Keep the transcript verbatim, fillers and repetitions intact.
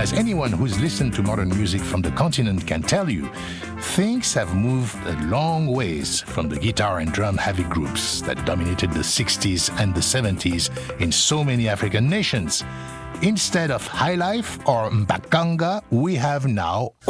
As anyone who's listened to modern music from the continent can tell you, things have moved a long ways from the guitar and drum heavy groups that dominated the sixties and the seventies in so many African nations. Instead of highlife or mbaqanga, we have now